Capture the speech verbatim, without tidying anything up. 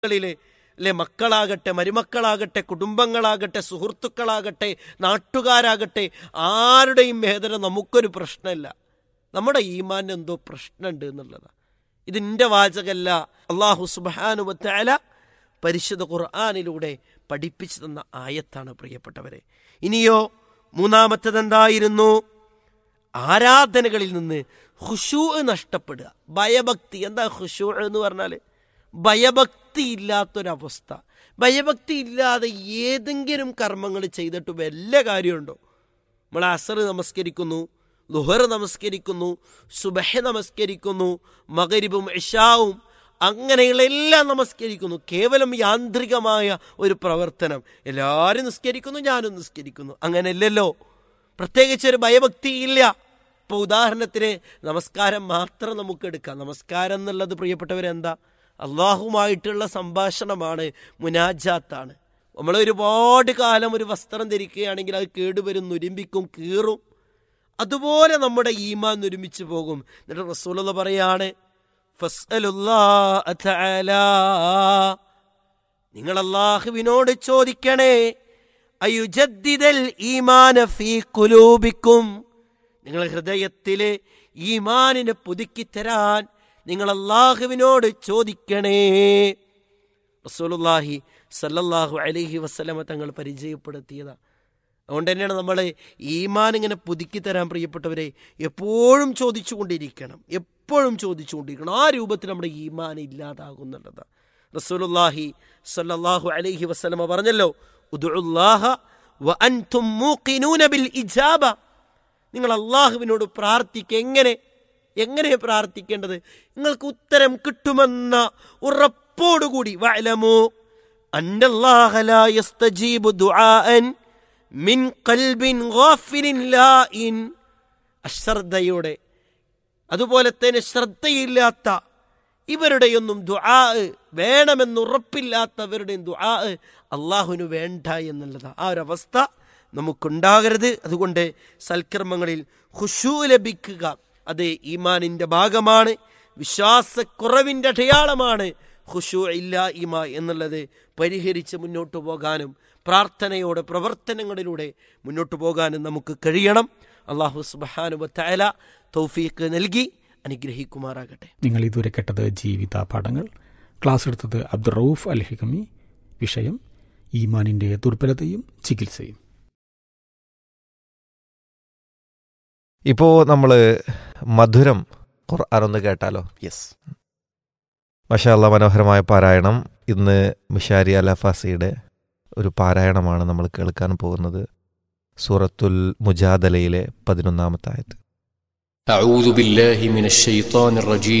ിലെ അല്ലെ മക്കളാകട്ടെ, മരുമക്കളാകട്ടെ, കുടുംബങ്ങളാകട്ടെ, സുഹൃത്തുക്കളാകട്ടെ, നാട്ടുകാരാകട്ടെ, ആരുടെയും വേദന നമുക്കൊരു പ്രശ്നമല്ല. നമ്മുടെ ഈമാൻ എന്തോ പ്രശ്നമുണ്ട് എന്നുള്ളതാണ്. ഇതിൻ്റെ വാചകല്ല, അള്ളാഹു സുബ്ഹാനഹു വ തആല പരിശുദ്ധ ഖുർആനിലൂടെ പഠിപ്പിച്ചു തന്ന ആയത്താണ് പ്രിയപ്പെട്ടവരെ. ഇനിയോ മൂന്നാമത്തേതെന്തായിരുന്നു? ആരാധനകളിൽ നിന്ന് ഖുശൂ നഷ്ടപ്പെടുക, ഭയഭക്തി. എന്താ ഖുശൂ എന്ന് പറഞ്ഞാൽ? ഭയഭക്തി ഇല്ലാത്തൊരവസ്ഥ. ഭയഭക്തി ഇല്ലാതെ ഏതെങ്കിലും കർമ്മങ്ങൾ ചെയ്തിട്ട് വല്ല കാര്യമുണ്ടോ? നമ്മൾ അസർ നമസ്കരിക്കുന്നു, ളുഹർ നമസ്കരിക്കുന്നു, സുബഹ് നമസ്കരിക്കുന്നു, മഗ്രിബും ഇശാവും അങ്ങനെയുള്ള എല്ലാം നമസ്കരിക്കുന്നു. കേവലം യാന്ത്രികമായ ഒരു പ്രവർത്തനം. എല്ലാവരും നിസ്കരിക്കുന്നു, ഞാനും നിസ്കരിക്കുന്നു, അങ്ങനെയല്ലല്ലോ. പ്രത്യേകിച്ച് ഒരു ഭയഭക്തി ഇല്ല. ഇപ്പോൾ ഉദാഹരണത്തിന് നമസ്കാരം മാത്രം നമുക്ക് എടുക്കാം. നമസ്കാരം എന്നുള്ളത് പ്രിയപ്പെട്ടവരെന്താ? അള്ളാഹുമായിട്ടുള്ള സംഭാഷണമാണ്, മുനാജാത്താണ്. നമ്മൾ ഒരുപാട് കാലം ഒരു വസ്ത്രം ധരിക്കുകയാണെങ്കിൽ അത് കേടുവരും, നുരുമ്പിക്കും, കീറും. അതുപോലെ നമ്മുടെ ഈമാൻ ഒരുമിച്ച് പോകും. എന്നിട്ട് റസൂലുള്ളാഹി പറയാണ്, ഫസ്അലുല്ലാഹ തആല, നിങ്ങൾ അല്ലാഹുവിനോട് ചോദിക്കണേ, അയുജദ്ദിദൽ ഈമാന ഫീ ഖുലൂബിക്കും, നിങ്ങൾ ഹൃദയത്തിലെ ഈമാനിനെ പുതുക്കിത്തരാൻ നിങ്ങൾ അല്ലാഹുവിനോട് ചോദിക്കണേ. റസൂലുള്ളാഹി സല്ലല്ലാഹു അലൈഹി വസല്ലമ തങ്ങൾ പരിചയപ്പെടുത്തിയതാ. അതുകൊണ്ട് തന്നെയാണ് നമ്മൾ ഈമാൻ ഇങ്ങനെ പുതുക്കി തരാൻ പ്രിയപ്പെട്ടവരെ എപ്പോഴും ചോദിച്ചു കൊണ്ടിരിക്കണം, എപ്പോഴും ചോദിച്ചു കൊണ്ടിരിക്കണം. ആ രൂപത്തിൽ നമ്മുടെ ഈമാൻ ഇല്ലാതാകുന്നുള്ളതാണ്. റസൂലുള്ളാഹി സല്ലല്ലാഹു അലൈഹി വസല്ലമ പറഞ്ഞല്ലോ, ഉദ്ഉല്ലാഹ വ അൻതും മൂഖിനൂന ബിൽ ഇജാബ, നിങ്ങൾ അല്ലാഹുവിനോട് പ്രാർത്ഥിക്കുക. എങ്ങനെ എങ്ങനെ പ്രാർത്ഥിക്കേണ്ടത്? നിങ്ങൾക്ക് ഉത്തരം കിട്ടുമെന്ന ഉറപ്പോടുകൂടി. വഅലമു അന്നല്ലാഹ ലാ യസ്തജീബു ദുആഅൻ മിൻ ഖൽബിൻ ഗാഫിലിൻ ലാഇൻ, അശ്രദ്ധയോടെ അതുപോലെ തന്നെ ശ്രദ്ധയില്ലാത്ത ഇവരുടെയൊന്നും ദുആ, വേണമെന്നുറപ്പില്ലാത്തവരുടെയും ദുആ അള്ളാഹുവിന് വേണ്ട എന്നുള്ളതാണ്. ആ ഒരവസ്ഥ നമുക്കുണ്ടാകരുത്. അതുകൊണ്ട് സൽക്കർമ്മങ്ങളിൽ ഖുശൂ ലഭിക്കുക അത് ഈമാനിൻ്റെ ഭാഗമാണ്, വിശ്വാസക്കുറവിൻ്റെ അടയാളമാണ്. ഖുശൂ ഇല്ലായ്മ എന്നുള്ളത് പരിഹരിച്ച് മുന്നോട്ട് പോകാനും പ്രാർത്ഥനയോടെ പ്രവർത്തനങ്ങളിലൂടെ മുന്നോട്ട് പോകാനും നമുക്ക് കഴിയണം. അല്ലാഹു സുബ്ഹാനഹു വ തആല തൗഫീഖ് നൽകി അനുഗ്രഹിക്കുമാറാകട്ടെ. നിങ്ങൾ ഇതുവരെ കേട്ടത് ജീവിത പാഠങ്ങൾ. ക്ലാസ് എടുത്തത് അബ്ദുർ റഊഫ് അൽ ഹികമി. വിഷയം ഈമാനിൻ്റെ ദുർബലതയും ചികിത്സയും. ഇപ്പോൾ നമ്മൾ മധുരം ഖുർആൻ ഒന്ന് കേട്ടാലോ? യെസ്, മാഷാ അല്ലാഹ്, മനോഹരമായ പാരായണം. ഇന്ന് മിഷാരി അൽ അഫാസിയുടെ ഒരു പാരായണമാണ് നമ്മൾ കേൾക്കാൻ പോകുന്നത്. സൂറത്തുൽ മുജാദലയിലെ പതിനൊന്നാമത്തെ ആയത്ത്. അഊദു ബില്ലാഹി മിനശ് ശൈത്വാനിർ റജീം